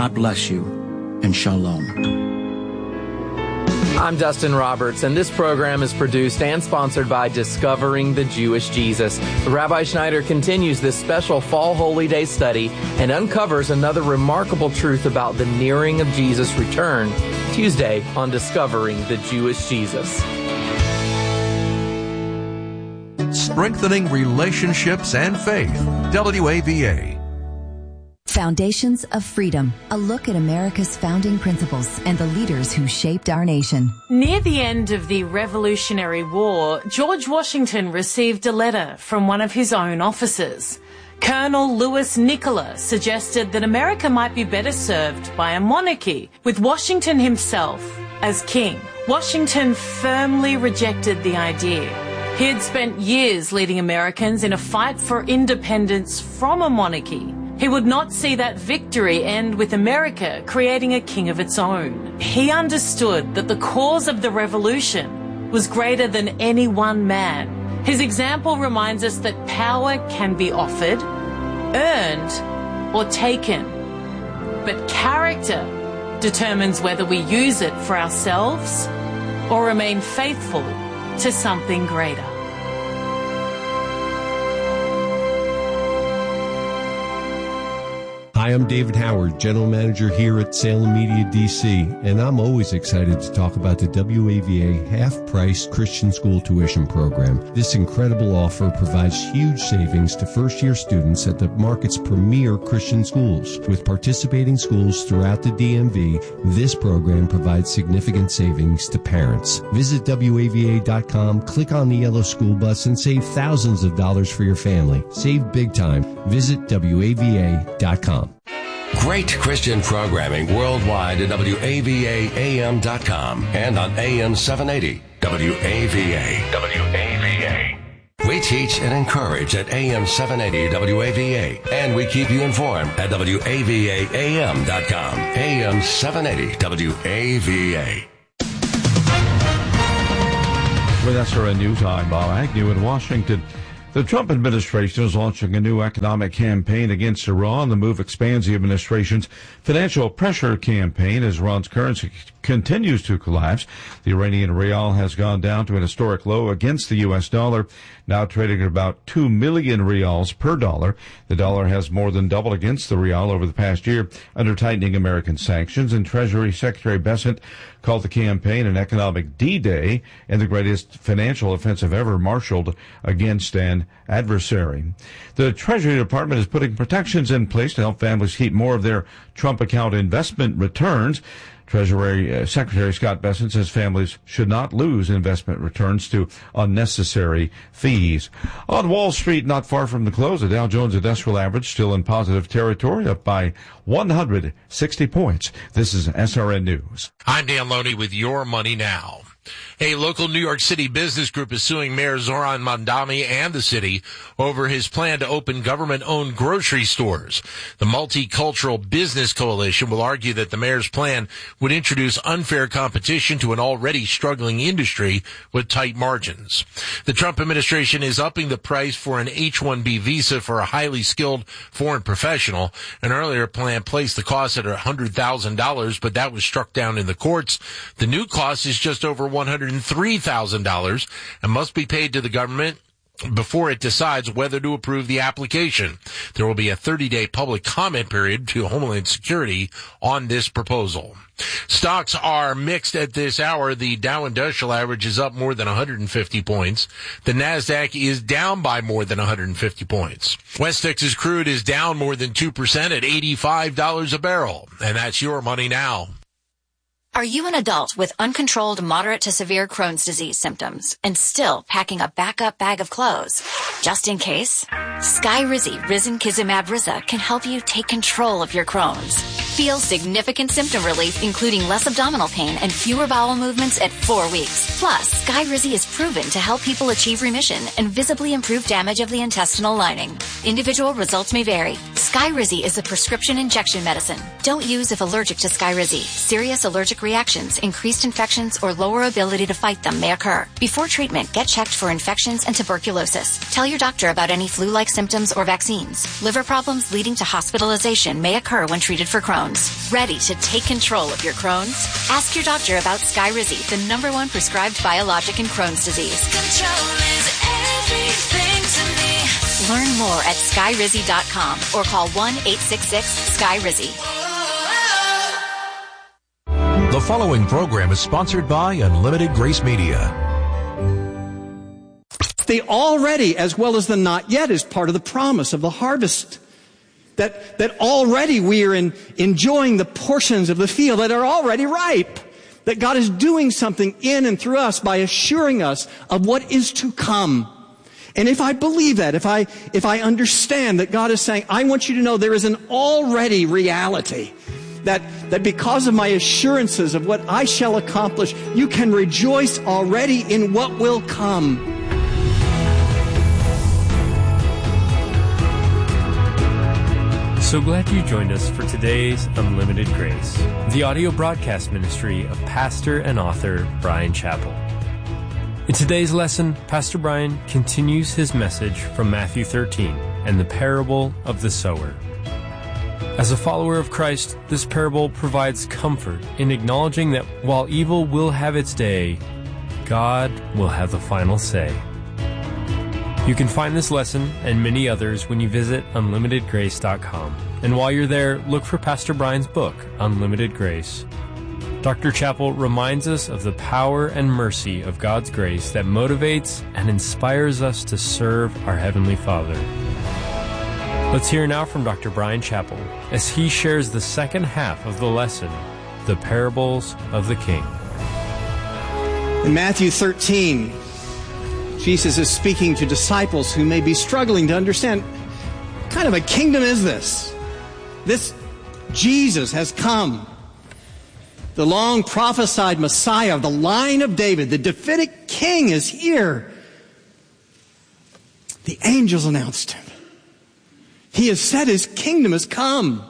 God bless you, and shalom. I'm Dustin Roberts, and this program is produced and sponsored by Discovering the Jewish Jesus. Rabbi Schneider continues this special Fall Holy Day study and uncovers another remarkable truth about the nearing of Jesus' return, Tuesday on Discovering the Jewish Jesus. Strengthening relationships and faith. WAVA. Foundations of Freedom, a look at America's founding principles and the leaders who shaped our nation. Near the end of the Revolutionary War, George Washington received a letter from one of his own officers. Colonel Louis Nicola suggested that America might be better served by a monarchy, with Washington himself as king. Washington firmly rejected the idea. He had spent years leading Americans in a fight for independence from a monarchy. He would not see that victory end with America creating a king of its own. He understood that the cause of the revolution was greater than any one man. His example reminds us that power can be offered, earned, or taken. But character determines whether we use it for ourselves or remain faithful to something greater. Hi, I'm David Howard, General Manager here at Salem Media DC, and I'm always excited to talk about the WAVA half-price Christian school tuition program. This incredible offer provides huge savings to first-year students at the market's premier Christian schools. With participating schools throughout the DMV, this program provides significant savings to parents. Visit WAVA.com, click on the yellow school bus, and save thousands of dollars for your family. Save big time. Visit WAVA.com. Great Christian programming worldwide at WAVAAM.com and on AM 780 WAVA. We teach and encourage at AM 780 WAVA, and we keep you informed at WAVAAM.com. AM 780 WAVA. With SRN News, I'm Bob Agnew in Washington. The Trump administration is launching a new economic campaign against Iran. The move expands the administration's financial pressure campaign as Iran's currency continues to collapse. The Iranian rial has gone down to an historic low against the U.S. dollar, now trading at about 2 million rials per dollar. The dollar has more than doubled against the rial over the past year under tightening American sanctions, and Treasury Secretary Bessent called the campaign an economic D-Day and the greatest financial offensive ever marshaled against an adversary. The Treasury Department is putting protections in place to help families keep more of their Trump account investment returns. Treasury Secretary Scott Bessent says families should not lose investment returns to unnecessary fees. On Wall Street, not far from the close, the Dow Jones Industrial Average still in positive territory, up by 160 points. This is SRN News. I'm Dan Loney with Your Money Now. A local New York City business group is suing Mayor Zoran Mandami and the city over his plan to open government-owned grocery stores. The Multicultural Business Coalition will argue that the mayor's plan would introduce unfair competition to an already struggling industry with tight margins. The Trump administration is upping the price for an H-1B visa for a highly skilled foreign professional. An earlier plan placed the cost at $100,000, but that was struck down in the courts. The new cost is just over $103,000 and must be paid to the government before it decides whether to approve the application. There will be a 30-day public comment period to Homeland Security on this proposal. Stocks are mixed at this hour. The Dow Industrial Average is up more than 150 points. The Nasdaq is down by more than 150 points. West Texas crude is down more than 2% at $85 a barrel. And that's Your Money Now. Are you an adult with uncontrolled moderate to severe Crohn's disease symptoms and still packing a backup bag of clothes just in case? Skyrizi Risankizumab Riza can help you take control of your Crohn's. Feel significant symptom relief, including less abdominal pain and fewer bowel movements at 4 weeks. Plus, Skyrizi is proven to help people achieve remission and visibly improve damage of the intestinal lining. Individual results may vary. Skyrizi is a prescription injection medicine. Don't use if allergic to Skyrizi. Serious allergic reactions, increased infections, or lower ability to fight them may occur. Before treatment, get checked for infections and tuberculosis. Tell your doctor about any flu-like symptoms or vaccines. Liver problems leading to hospitalization may occur when treated for Crohn's. Crohn's. Ready to take control of your Crohn's? Ask your doctor about Skyrizi, the #1 prescribed biologic in Crohn's disease. Control is everything to me. Learn more at Skyrizi.com or call 1-866-SKYRIZI. The following program is sponsored by Unlimited Grace Media. The already as well as the not yet is part of the promise of the harvest. That already we are enjoying the portions of the field that are already ripe. That God is doing something in and through us by assuring us of what is to come. And if I believe that, if I understand that God is saying, I want you to know there is an already reality. That because of my assurances of what I shall accomplish, you can rejoice already in what will come. So glad you joined us for today's Unlimited Grace, the audio broadcast ministry of pastor and author Bryan Chapell. In today's lesson, Pastor Bryan continues his message from Matthew 13 and the parable of the sower. As a follower of Christ, this parable provides comfort in acknowledging that while evil will have its day, God will have the final say. You can find this lesson and many others when you visit UnlimitedGrace.com. And while you're there, look for Pastor Bryan's book, Unlimited Grace. Dr. Chapell reminds us of the power and mercy of God's grace that motivates and inspires us to serve our Heavenly Father. Let's hear now from Dr. Bryan Chapell as he shares the second half of the lesson, The Parables of the King. In Matthew 13, Jesus is speaking to disciples who may be struggling to understand what kind of a kingdom is this? This Jesus has come. The long prophesied Messiah of the line of David, the Davidic king, is here. The angels announced him. He has said his kingdom has come.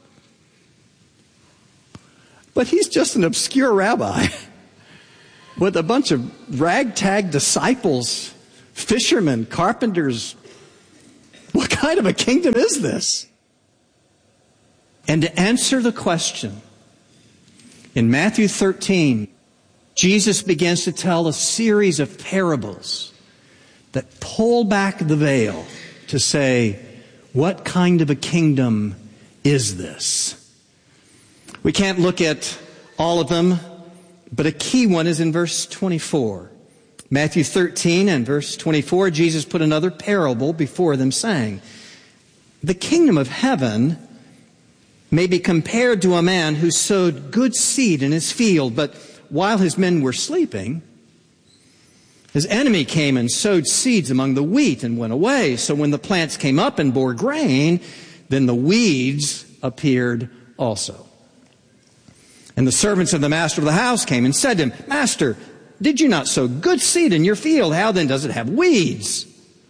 But he's just an obscure rabbi with a bunch of ragtag disciples, fishermen, carpenters. What kind of a kingdom is this? And to answer the question, in Matthew 13, Jesus begins to tell a series of parables that pull back the veil to say, what kind of a kingdom is this? We can't look at all of them, but a key one is in verse 24. Matthew 13 and verse 24, Jesus put another parable before them, saying, the kingdom of heaven may be compared to a man who sowed good seed in his field, but while his men were sleeping, his enemy came and sowed seeds among the wheat and went away. So when the plants came up and bore grain, then the weeds appeared also. And the servants of the master of the house came and said to him, Master, did you not sow good seed in your field? How then does it have weeds?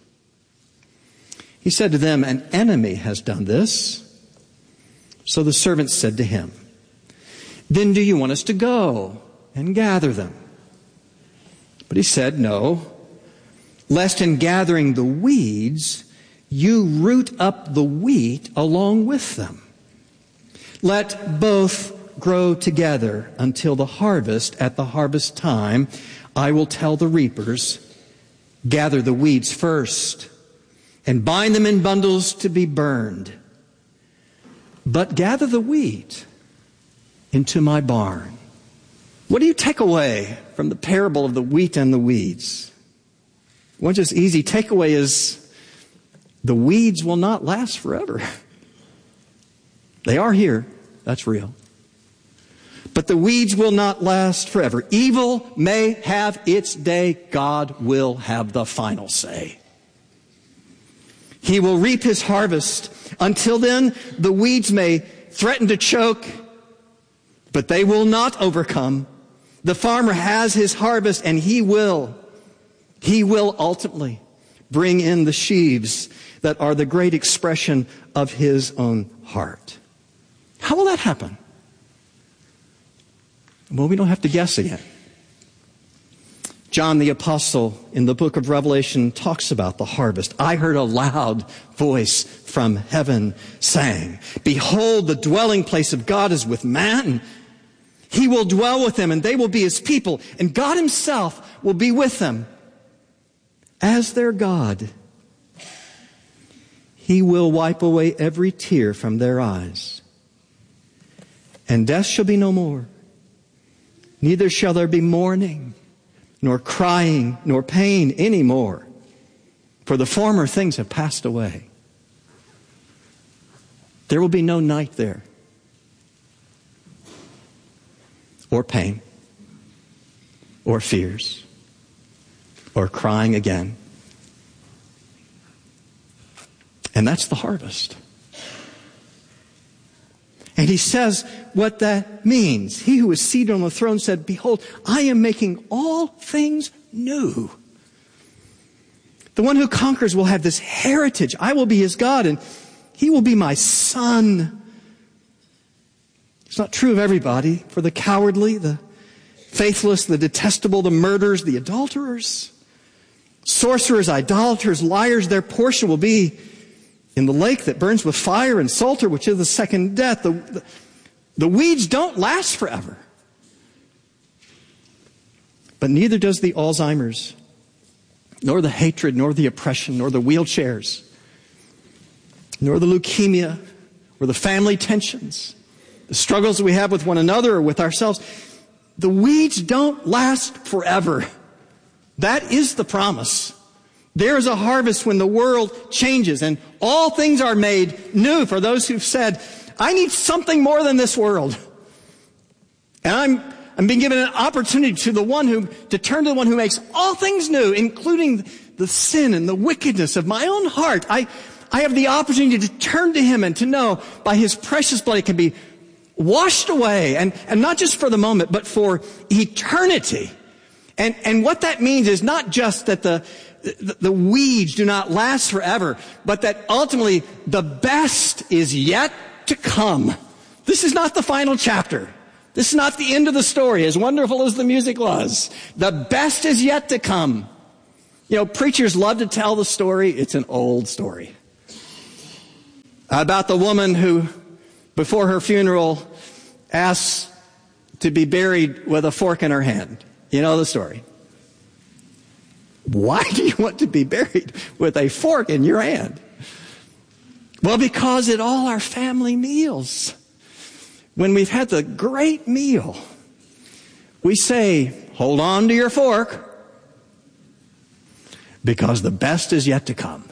He said to them, an enemy has done this. So the servants said to him, then do you want us to go and gather them? But he said, no, lest in gathering the weeds, you root up the wheat along with them. Let both grow together until the harvest. At the harvest time, I will tell the reapers, gather the weeds first and bind them in bundles to be burned. But gather the wheat into my barn. What do you take away from the parable of the wheat and the weeds? One just easy takeaway is the weeds will not last forever. They are here. That's real. But the weeds will not last forever. Evil may have its day. God will have the final say. He will reap his harvest. Until then, the weeds may threaten to choke, but they will not overcome. The farmer has his harvest, and he will ultimately bring in the sheaves that are the great expression of his own heart. How will that happen? Well, we don't have to guess again. John the Apostle in the book of Revelation talks about the harvest. I heard a loud voice from heaven saying, "Behold, the dwelling place of God is with man. He will dwell with them, and they will be his people, and God himself will be with them as their God. He will wipe away every tear from their eyes. And death shall be no more. Neither shall there be mourning, nor crying, nor pain any more. For the former things have passed away." There will be no night there, or pain, or fears, or crying again. And that's the harvest. And he says what that means. He who is seated on the throne said, "Behold, I am making all things new." The one who conquers will have this heritage. I will be his God, and he will be my son. It's not true of everybody. For the cowardly, the faithless, the detestable, the murderers, the adulterers, sorcerers, idolaters, liars, their portion will be in the lake that burns with fire and sulfur, which is the second death. The weeds don't last forever. But neither does the Alzheimer's, nor the hatred, nor the oppression, nor the wheelchairs, nor the leukemia, or the family tensions, the struggles that we have with one another or with ourselves. The weeds don't last forever. That is the promise. There is a harvest when the world changes and all things are made new for those who've said, "I need something more than this world." And I'm being given an opportunity to turn to the one who makes all things new, including the sin and the wickedness of my own heart. I have the opportunity to turn to him and to know by his precious blood it can be washed away, and not just for the moment, but for eternity. And what that means is not just that the weeds do not last forever, but that ultimately the best is yet to come. This is not the final chapter. This is not the end of the story, as wonderful as the music was. The best is yet to come. You know, preachers love to tell the story. It's an old story. About the woman who, before her funeral, asked to be buried with a fork in her hand. You know the story. Why do you want to be buried with a fork in your hand? Well, because at all our family meals, when we've had the great meal, we say, "Hold on to your fork, because the best is yet to come."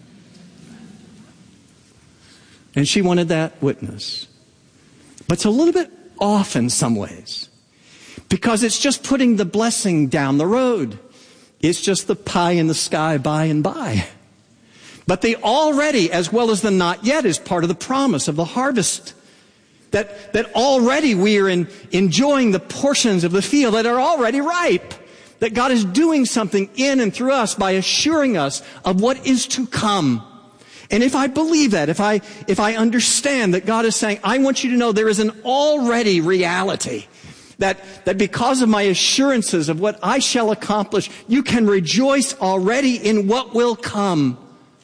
And she wanted that witness. But it's a little bit off in some ways, because it's just putting the blessing down the road. It's just the pie in the sky by and by. But the already, as well as the not yet, is part of the promise of the harvest. That already we are enjoying the portions of the field that are already ripe. That God is doing something in and through us by assuring us of what is to come. And if I believe that, if I understand that God is saying, I want you to know there is an already reality. That because of my assurances of what I shall accomplish, you can rejoice already in what will come.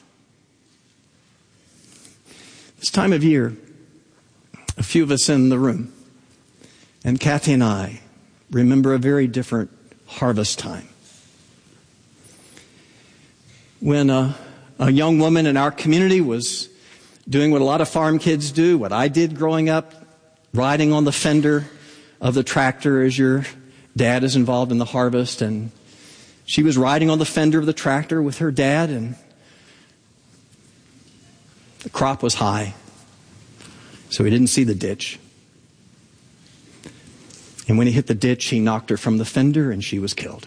This time of year, a few of us in the room, and Kathy and I, remember a very different harvest time. When a young woman in our community was doing what a lot of farm kids do, what I did growing up, riding on the fender of the tractor as your dad is involved in the harvest. And she was riding on the fender of the tractor with her dad, and the crop was high, so he didn't see the ditch. And when he hit the ditch, he knocked her from the fender and she was killed.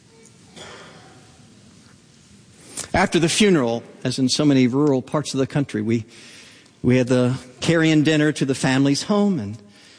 After the funeral, as in so many rural parts of the country, we had the carry-in dinner to the family's home, and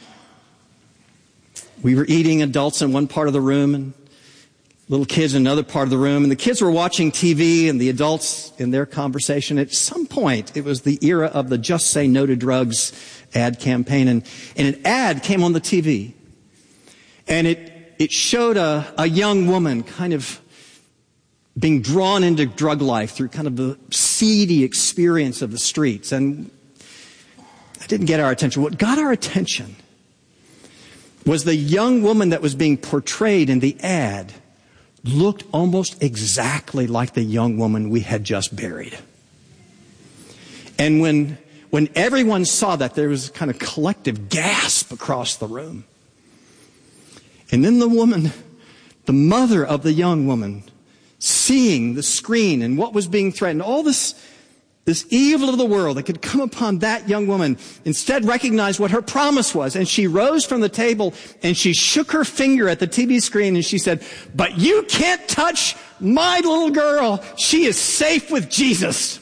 we were eating, adults in one part of the room and little kids in another part of the room. And the kids were watching TV and the adults in their conversation. At some point, it was the era of the Just Say No to Drugs ad campaign. And an ad came on the TV. And it it showed a young woman kind of being drawn into drug life through kind of the seedy experience of the streets. And it didn't get our attention. What got our attention was the young woman that was being portrayed in the ad looked almost exactly like the young woman we had just buried. And when everyone saw that, there was a kind of collective gasp across the room. And then the woman, the mother of the young woman, seeing the screen and what was being threatened, all this evil of the world that could come upon that young woman, instead recognized what her promise was. And she rose from the table and she shook her finger at the TV screen and she said, "But you can't touch my little girl. She is safe with Jesus."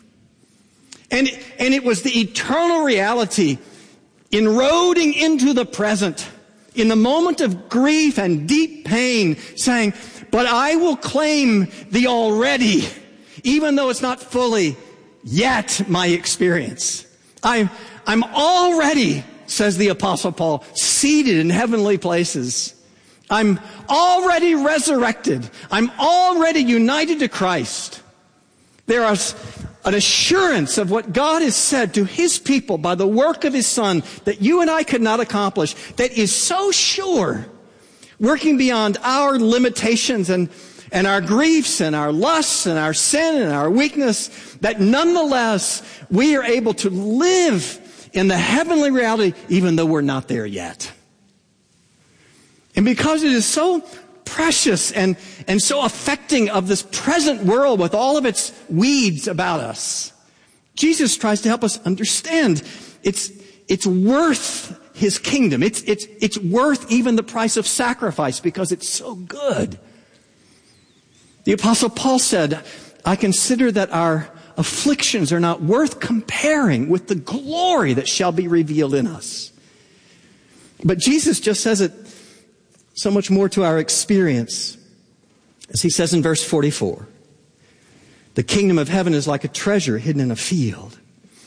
And it was the eternal reality inroding into the present in the moment of grief and deep pain, saying, "But I will claim the already, even though it's not fully yet my experience. I'm already," says the Apostle Paul, "seated in heavenly places. I'm already resurrected. I'm already united to Christ." There is an assurance of what God has said to His people by the work of His Son that you and I could not accomplish, that is so sure, working beyond our limitations and our griefs and our lusts and our sin and our weakness, that nonetheless we are able to live in the heavenly reality even though we're not there yet. And because it is so precious and so affecting of this present world with all of its weeds about us, Jesus tries to help us understand it's worth His kingdom. It's worth even the price of sacrifice because it's so good. The Apostle Paul said, "I consider that our afflictions are not worth comparing with the glory that shall be revealed in us." But Jesus just says it so much more to our experience. As He says in verse 44, "The kingdom of heaven is like a treasure hidden in a field,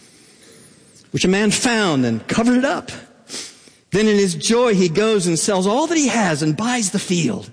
which a man found and covered it up. Then in his joy he goes and sells all that he has and buys the field."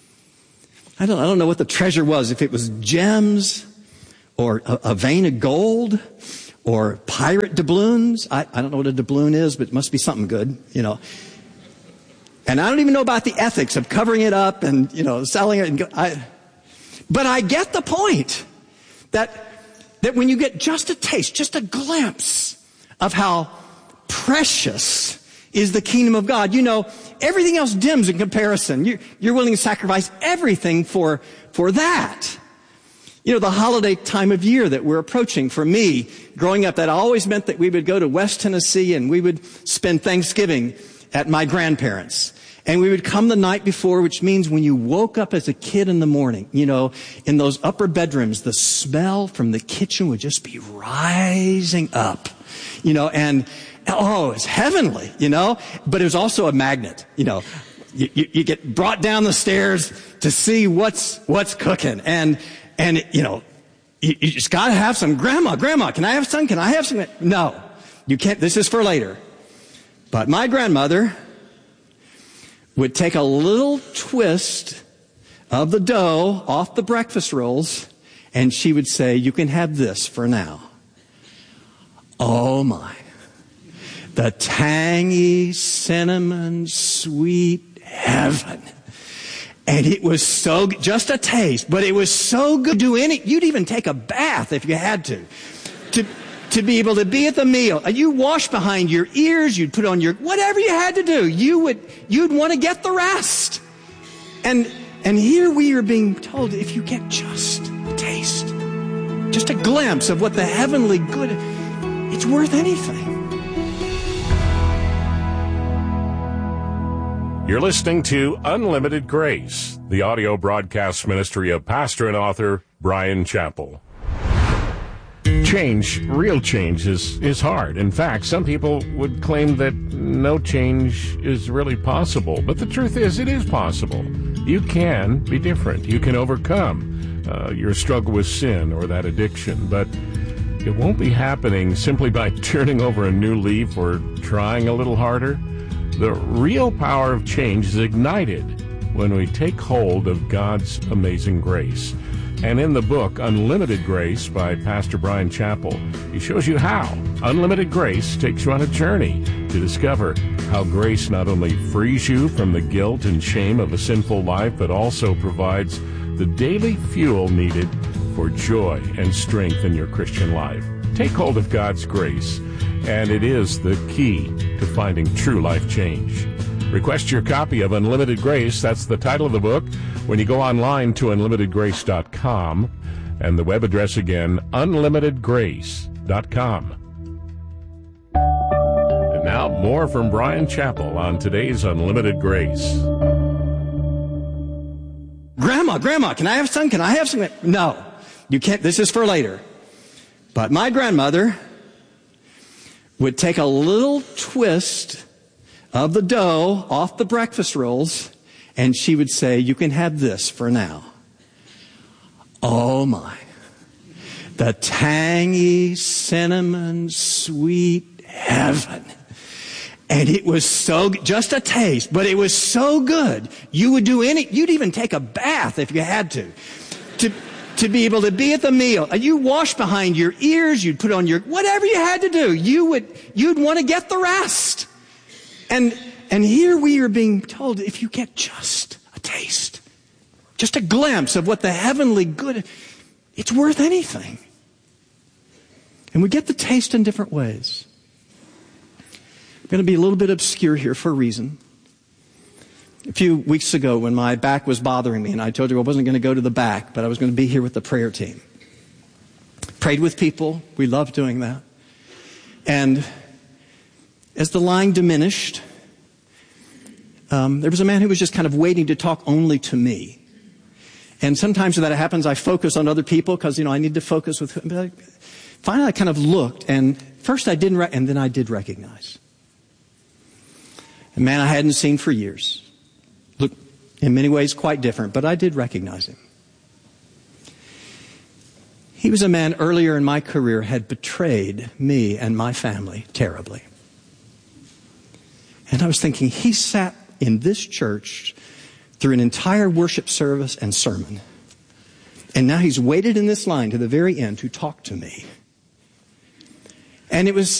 I don't know what the treasure was, if it was gems or a vein of gold or pirate doubloons. I don't know what a doubloon is, but it must be something good, you know. And I don't even know about the ethics of covering it up and, selling it. But I get the point that when you get just a taste, just a glimpse of how precious is the kingdom of God, everything else dims in comparison. You're willing to sacrifice everything for that. The holiday time of year that we're approaching, for me, growing up, that always meant that we would go to West Tennessee and we would spend Thanksgiving at my grandparents'. And we would come the night before, which means when you woke up as a kid in the morning, in those upper bedrooms, the smell from the kitchen would just be rising up, and it's heavenly, but it was also a magnet, you get brought down the stairs to see what's cooking. And you just gotta have some. Grandma, can I have some? Can I have some? No, you can't. This is for later. But my grandmother would take a little twist of the dough off the breakfast rolls, and she would say, "You can have this for now." Oh my. The tangy, cinnamon, sweet heaven. And it was so good, just a taste, but it was so good. You'd even take a bath if you had to be able to be at the meal. You wash behind your ears, you'd put on whatever you had to do, you'd want to get the rest. And here we are being told, if you get just a taste, just a glimpse of what the heavenly good, it's worth anything. You're listening to Unlimited Grace, the audio broadcast ministry of pastor and author Bryan Chapell. Change, real change, is hard. In fact, some people would claim that no change is really possible. But the truth is, it is possible. You can be different. You can overcome your struggle with sin or that addiction. But it won't be happening simply by turning over a new leaf or trying a little harder. The real power of change is ignited when we take hold of God's amazing grace. And in the book, Unlimited Grace by Pastor Bryan Chapell, he shows you how. Unlimited Grace takes you on a journey to discover how grace not only frees you from the guilt and shame of a sinful life, but also provides the daily fuel needed for joy and strength in your Christian life. Take hold of God's grace, and it is the key to finding true life change. Request your copy of Unlimited Grace. That's the title of the book when you go online to unlimitedgrace.com. And the web address again, unlimitedgrace.com. And now more from Bryan Chapell on today's Unlimited Grace. Grandma, can I have some? Can I have some? No, you can't. This is for later. But my grandmother would take a little twist of the dough off the breakfast rolls, and she would say, you can have this for now. Oh my. The tangy, cinnamon, sweet heaven. And it was so, just a taste, but it was so good. You would do you'd even take a bath if you had to be able to be at the meal. You wash behind your ears, you'd put on whatever you had to do, you'd want to get the rest. And here we are being told, if you get just a taste, just a glimpse of what the heavenly good, it's worth anything. And we get the taste in different ways. I'm going to be a little bit obscure here for a reason. A few weeks ago when my back was bothering me, and I told you I wasn't going to go to the back, but I was going to be here with the prayer team. Prayed with people. We loved doing that. And as the line diminished, there was a man who was just kind of waiting to talk only to me. And sometimes when that happens, I focus on other people because, I need to focus with him. But finally, I kind of looked, and first I didn't, and then I did recognize a man I hadn't seen for years. Looked in many ways quite different, but I did recognize him. He was a man earlier in my career had betrayed me and my family terribly. And I was thinking, he sat in this church through an entire worship service and sermon. And now he's waited in this line to the very end to talk to me. And it was